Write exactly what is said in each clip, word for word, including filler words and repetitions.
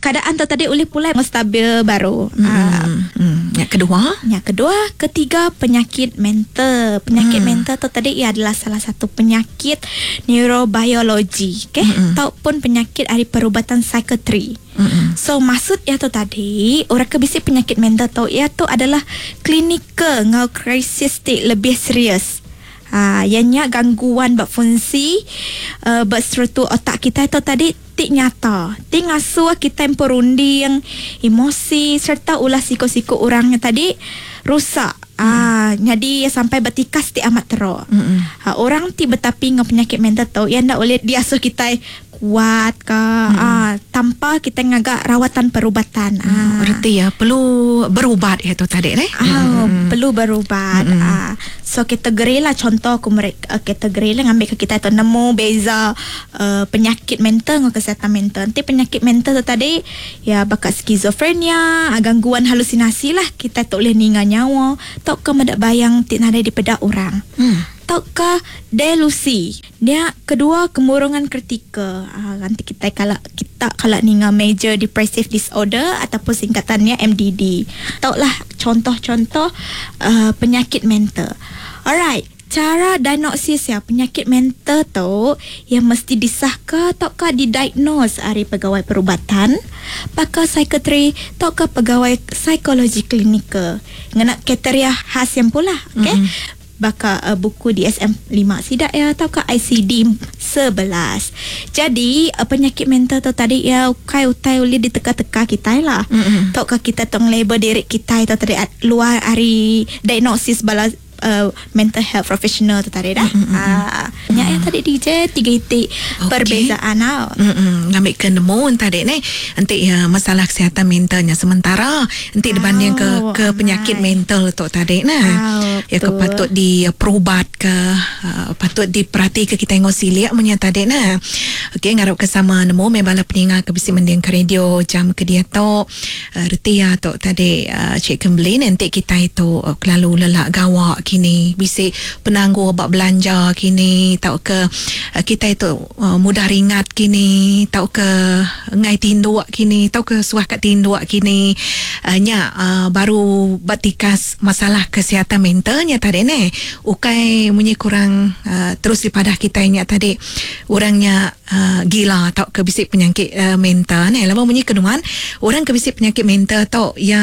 keadaan tu tadi oleh pulai stabil baru. Hmm. Uh, hmm. Yang kedua, yang kedua, ketiga penyakit mental. Penyakit hmm. mental tu tadi ia adalah salah satu penyakit neurobiologi, okey, hmm. ataupun penyakit dari perubatan psikiatri. Hmm. So maksud ia tu tadi, orang ke bisik penyakit mental tu ia tu adalah klinikal ngau krisistik lebih serius. Ha, ianya gangguan berfungsi uh, berstruktur otak kita itu tadi tik nyata. Tik ngasuh kita yang perunding, emosi serta ulah siko-siko orangnya tadi rusak. Ah, hmm. Jadi sampai bertikas ti amat teruk. Hmm. Ha, orang ti betapi ngau penyakit mental tu yang ndak boleh diasuh kita kuat ke hmm. ah, tanpa kita ngagak rawatan perubatan. Hmm. Ah. Berarti ya perlu berubat itu tadi eh? Ah, hmm. perlu berubat. Hmm. Ah. So kategori lah contoh aku mereka kategori lah ngambil ke kita tu nemu beza uh, penyakit mental dengan kesihatan mental. Nanti penyakit mental tu tadi ya bakat skizofrenia, gangguan halusinasi lah kita tak boleh ninggal nyawa. Tak ke medak bayang tik nada di pedak orang. Hmm. Ataukah delusi. Dia kedua kemurungan kritikal. Ah, nanti kita kalau kita kalau ninga major depressive disorder ataupun singkatannya M D D. Tahulah contoh-contoh uh, penyakit mental. Alright. Cara diagnosis ya penyakit mental tu yang mesti disahkan ataukah didiagnose dari pegawai perubatan, pakar psikiatri ataukah pegawai psikologi klinikal. Ngena kriteria khas yang pula, okey? Mm-hmm. Baka uh, buku D S M lima sidak ya ataukah I C D sebelas. Jadi uh, penyakit mental tu tadi ya ukai utai boleh diteka-teka kita lah. Mm-hmm. Taukah kita tong label diri kita itu tadi luar dari diagnosis bala Uh, mental health professional tu tadi dah. Mm-hmm. Ah, banyak yang tadi D J tiga titik okay. perbezaan tau. Mm-hmm. Ngambil ke nemu tadi ni nanti ya masalah kesihatan mentalnya sementara nanti oh, dibanding ke ke penyakit ay. mental tu tadi nah. Oh, ya ke patut diperubat ke uh, patut diperhati ke kita tengok silik punya tadi nah. Okey ngarap ke sama nemu membala peningal ke bisi mending ke radio jam ke dia tu uh, reti ya tu tadi uh, Cik Kembali nanti kita itu uh, lalu lelak gawak kini bisik penangguh bab belanja kini tau ke uh, kita itu uh, mudah ringat kini tau ke ngai tinduk kini tau ke suah kat tinduk kini uh, nya uh, baru batikas masalah kesihatan mentalnya tadi ni ukai munyi kurang uh, terus daripada kita nya tadi orangnya uh, gila tau ke bisik penyakit uh, mental ni lama munyi keduman orang ke bisik penyakit mental tau ya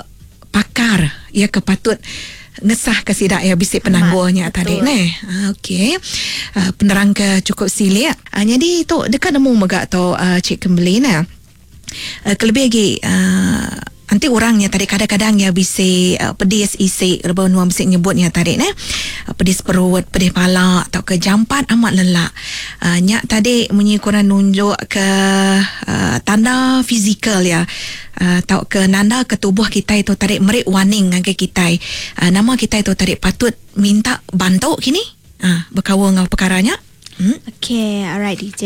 pakar ya kepatut ngesah ke sidak ya bisik penangguhnya tadi ni. Uh, Okey. Uh, penerang ke cukup silik. Uh, jadi tu dekat nemu megak tu uh, Cik Kembali ni. Uh, kelebih lagi uh, nanti orangnya tadi kadang-kadang ya bisik uh, pedis isik lebih nuang bisik nyebutnya tadi ni. Uh, pedis perut, pedis pala atau ke jampat amat lelak. Uh, nyak tadi munyi kurang nunjuk ke uh, tanda fizikal ya. Uh, tau ke nanda ke tubuh kita itu tarik merik warning dengan kita uh, nama kita itu tarik patut minta bantu kini uh, berkawal dengan perkaranya. hmm? Okay, alright D J.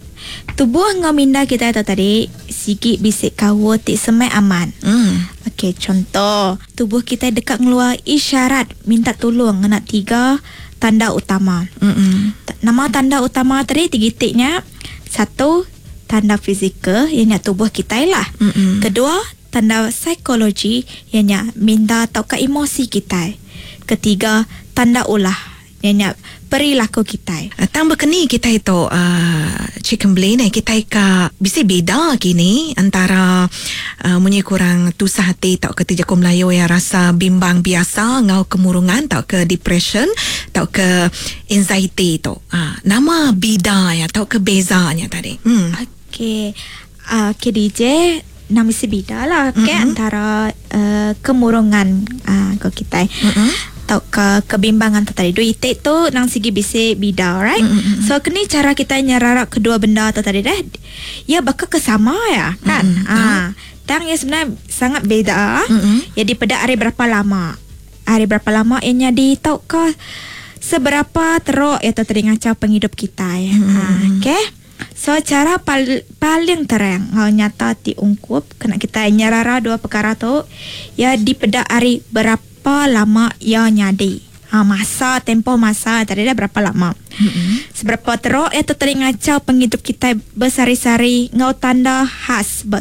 Tubuh ngau minda kita itu tadi sikit bisik kawal tik semai aman. hmm. Okay, contoh tubuh kita dekat ngeluar isyarat minta tolong ngena tiga tanda utama. Mm-mm. Nama tanda utama tadi tiga tiknya satu tanda fizikal ianya tubuh kita lah. Mm-mm. Kedua, tanda psikologi ianya minda atau ke emosi kita. Ketiga, tanda ulah ianya perilaku kita. Uh, tambah kini kita itu uh, Cik Kembali ni kita ika bisa beda kini antara uh, munyi kurang tusah hati tau ke tijaku Melayu yang rasa bimbang biasa ngau kemurungan tau ke depression tau ke anxiety tu. Uh, nama beda ya tau ke bezanya tadi. Hmm. Okay, uh, okay D J nama si beda lah okay, mm-hmm. antara uh, kemurungan uh, ke kita mm-hmm. atau ke kebimbangan tu tadi. Dua itik tu nang segi bisik beda, right? Mm-hmm. So kini cara kita nyararak kedua benda tu tadi dah ya bakal kesama ya kan. Mm-hmm. Ah, tang ya sebenarnya sangat beda. Mm-hmm. Ya di pada hari berapa lama? Hari berapa lama ianya di tau ke seberapa teruk ya tu tadi ngacau penghidup kita ya. Mm-hmm. Ah, okay. So cara pal- paling terang ngau nyata diungkup kena kita nyarara dua perkara tu ya di pada hari berapa lama ya nyadi. Ha, masa tempoh masa tadi dah berapa lama. Mm-hmm. Seberapa teruk ya tu tadi ngacau penghidup kita bersari-sari ngau tanda khas buat tubuh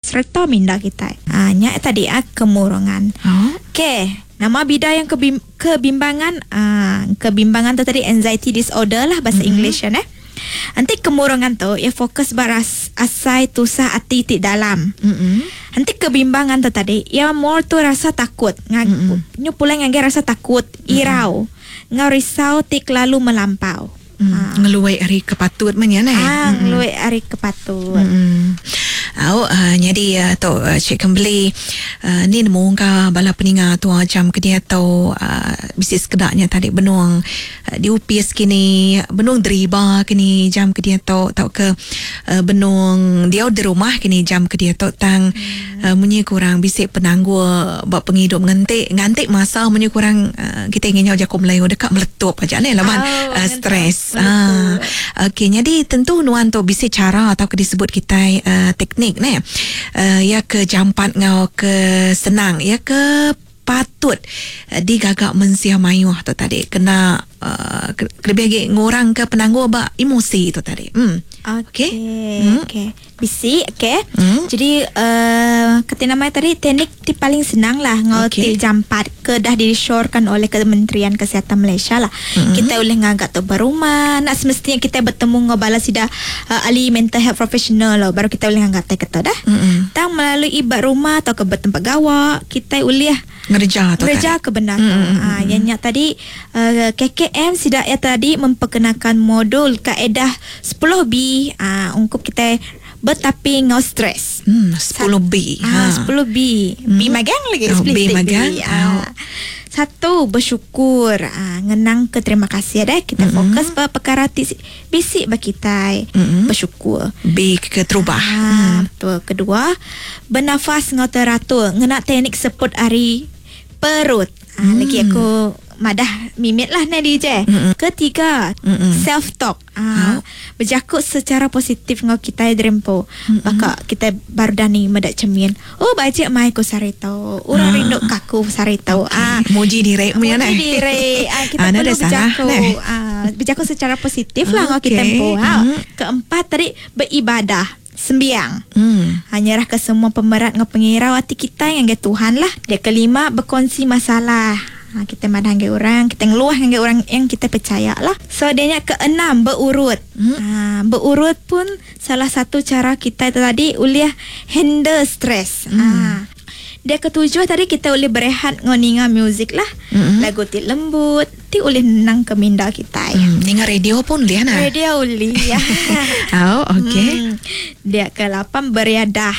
serta minda kita. Ah, nya tadi ah kemurangan. Oh. Okey. Nama bidang yang kebim- kebimbangan ah kebimbangan tu tadi anxiety disorder lah bahasa mm-hmm. English eh. Nanti kemurangan tu ia fokus baras asai tusah hati ti dalam. Mm-hmm. Nanti kebimbangan tu tadi ia more tu rasa takut. Ngag mm-hmm. nyu pula ngage rasa takut, irau. Mm-hmm. Ngau risau tik lalu melampau. Mm, ah. Ngeluai hari kepatut menya nah. Ah, ngeluai hari kepatut. Mm. Au uh, jadi uh, tu uh, Cik Kembali uh, ni nemu ka bala peninga tu uh, jam ke dia tau uh, bisnis kedaknya tadi benuang uh, diupis kini benuang deriba kini jam ke dia tau tau ke uh, benuang dia di rumah kini jam ke dia tau tang hmm. uh, munyi kurang bisik penanggu buat penghidup ngantik ngantik masa munyi kurang uh, kita ingin nyawa jakom Melayu dekat meletup aja ni lawan oh, uh, stres ah okey jadi tentu nuan tu bisik cara atau ke disebut kita uh, teknik ni uh, ya ke jampat ngau ke senang ya ke patut uh, digagak mensia mayuh tu tadi kena uh, lebih lagi ngorang ke penangguh ba emosi tu tadi. Hmm. Okey. Hmm. Okey. Bisi okey. Hmm. Jadi uh, kata nama tadi teknik ti paling senang lah ngau okay. ti jampat ke dah disyorkan oleh Kementerian Kesihatan Malaysia lah. Hmm. Kita boleh ngagak tu berumah nak semestinya kita bertemu ngau bala sida uh, ahli mental health professional lah baru kita boleh ngagak tak kata dah. Hmm. Tang melalui ibat rumah atau ke tempat gawak kita boleh ngerja tu ngerja ke benda tu. Mm-hmm. Ha, yang nyak tadi uh, K K M sida ya tadi memperkenalkan modul kaedah sepuluh B uh, untuk kita bertapi ngau stres. Hmm, sepuluh B. Ha, sepuluh B. Hmm. B magang lagi oh, split B magang. Ha. Satu, bersyukur. Ha, ngenang ke terima kasih dah. Kita mm-hmm. fokus pada perkara ti bisik bagi kita. Mm-hmm. Bersyukur. B ke terubah. Ha, hmm. Betul. Kedua, bernafas ngau teratur. Ngena teknik seput hari perut. Ha, mm. Lagi aku madah mimit lah ni D J. Mm-mm. Ketiga, Mm-mm. self talk. Ah, oh. Berjakut secara positif ngau kita drempo. Maka kita baru dani medak cermin. Oh baca mai ko saritau. Urang ah. rindu kaku saritau. Okay. Ah, muji diri mu muji diri. Ah, kita perlu berjakut. Ah, berjakut secara positif lah ngau kita tempo. Ha. Keempat tadi beribadah. Sembiang. Hmm. Hanyarah ke semua pemerat ngau pengirau hati kita yang ke Tuhan lah. Dia kelima berkongsi masalah. Ha, kita madah dengan orang, kita ngeluah dengan orang yang kita percaya lah. So adanya keenam berurut. Hmm. Ha, berurut pun salah satu cara kita tadi uliah handle stres. Hmm. Ha. Dia ketujuh tadi kita boleh berehat ngoninga muzik lah. Mm-hmm. Lagu ti lembut, ti boleh nenang ke minda kita. Mm, dengar radio pun lihat nah. Radio boleh ya. Oh, okey. Hmm. Dia ke lapan beriadah.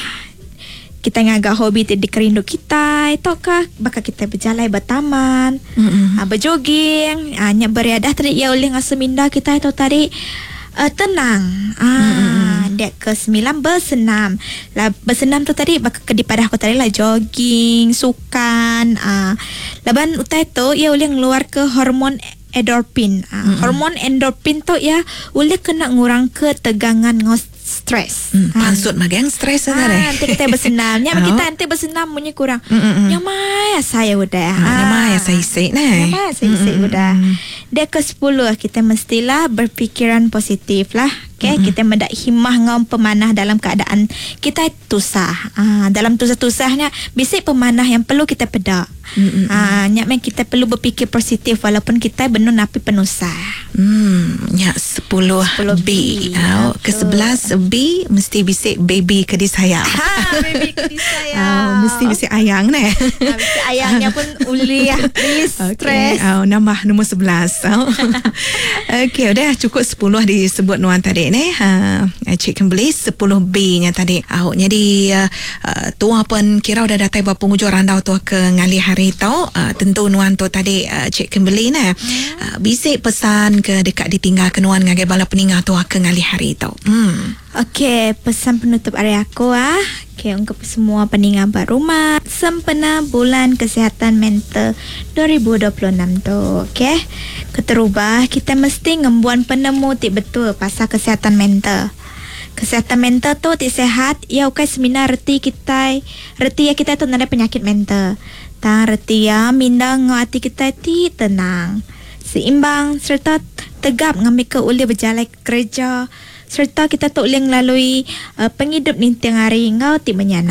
Kita ngagak hobi ti dikerindu kita, itukah bakal kita berjalan bertaman, mm-hmm. ha, berjoging, ha, nyak beriadah tadi ya boleh ngasa minda kita itu tadi uh, tenang. Ah, mm-hmm. Dia ke sembilan bersenam. Lah bersenam tu tadi bakal ke di pada aku tadi lah jogging, sukan. Ah, laban utai tu ia boleh ngeluar ke hormon endorfin. Ah, mm-hmm. Hormon endorfin tu ya boleh kena ngurang ke tegangan ngos stres. Hmm, pansut ha. Magang stres ha, nanti kita bersenam. Nya oh. kita nanti bersenam punya kurang. Nyamai saya udah. Ha, nyamai saya isi nah. Nyamai saya isi udah. Dia ke sepuluh kita mestilah berfikiran positif lah. Okay, mm-hmm. kita mendak himah ngau pemanah dalam keadaan kita tusah. Ah, dalam tusah-tusahnya bisik pemanah yang perlu kita pedak. Mm-hmm. Ah, nyak men kita perlu berfikir positif walaupun kita benar napi penusah. Hmm, nyak sepuluh B. Oh, ke sebelas B mesti bisik baby ke disayang. Ha, baby ke disayang. Oh, mesti bisik ayang nah. Ha, mesti ayangnya pun uli ya. Stres. Oh, nambah nombor sebelas. Oh. Okey, udah cukup sepuluh disebut nuan tadi ni. Ha, Cik Kembali sepuluh B-nya tadi. Oh, jadi uh, uh, tua pun kira udah datang berapa penghujung randau tu ke ngali hari tau. Uh, tentu nuan tu tadi uh, Cik Kembali nah. Uh, bisik pesan ke dekat ditinggal ke nuan ngagai bala peninga tu ke ngali hari tau. Hmm. Okey, pesan penutup hari aku ah. Okey, untuk semua peninga berumah, sempena bulan kesihatan mental dua ribu dua puluh enam tu. Okey. Keterubah kita mesti ngembuan penemu ti betul pasal kesihatan mental. Kesihatan mental tu ti sehat, ya ukai seminar reti kita, reti ya kita tu ada penyakit mental. Tang reti ya minda ngati kita ti tenang, seimbang serta tegap ngambil ke boleh berjalan kerja serta kita tak boleh melalui uh, penghidup ni tiang hari ngau ti menyanam.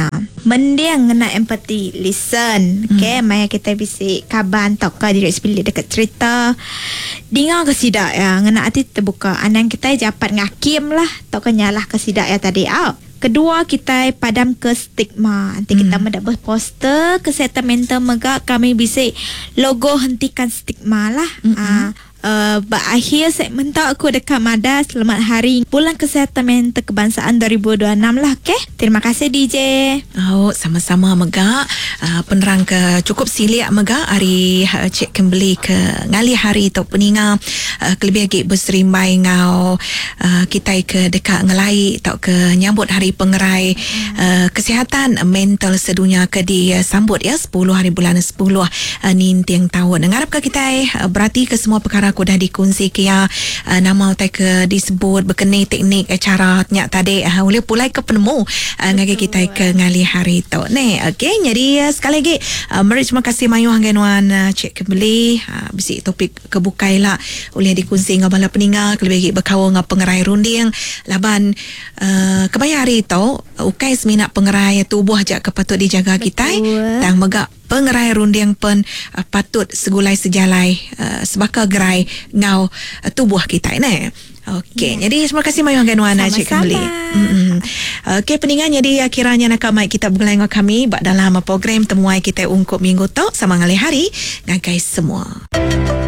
mendiang ngena empathy listen. Okay, hmm. maya kita bisik kaban tok ka diri spilit dekat cerita. Dengar ke sidak ya, ngena hati terbuka. Anang kita japat ngakim lah, tok nyalah ke sidak ya tadi. Ah. Kedua, kita padam ke stigma. Nanti kita hmm. mendapat poster kesihatan mental megak kami bisik logo hentikan stigma lah. Hmm. Ah. Uh, berakhir segmen tak aku dekat Mada. Selamat Hari Bulan Kesihatan Mental Kebangsaan dua ribu dua puluh enam lah. Okay, terima kasih D J. Oh, sama-sama Mega. Uh, penerang ke cukup siliak Mega. Hari uh, cik kembali ke ngali hari tu peninga uh, kelebih lagi berserimbai ngau uh, kita ke dekat ngelai tak ke nyambut hari pengerai uh, kesihatan mental sedunia ke disambut ya sepuluh hari bulan sepuluh uh, ni tiang tahun. Ngarap ke kita uh, berarti ke semua perkara aku dah dikongsi ke ya uh, nama utai ke disebut berkenai teknik acara nyak tadi uh, boleh pulai ke penemu uh, ngagi kita ke ngali hari tu ne. Okey, jadi uh, sekali lagi uh, mari terima kasih mayu hangganuan uh, cik kembali uh, bisi topik kebukai lah boleh dikongsi ngabala peninga kelebih berkawan ngap pengerai runding laban uh, kebaya hari tu ukai semina pengerai tubuh aja kepatut dijaga kita tang megak pengerai runding pun uh, patut segulai sejalai uh, sebaka gerai ngau uh, tubuh kita ni. Okey, yeah. Jadi terima kasih Mayu Hangganuana cik kembali. Mm-hmm. Okey, peningan jadi kiranya nak mai kita bergelai dengan kami bak dalam program temuai kita ungkup minggu tu sama ngali hari ngagai semua.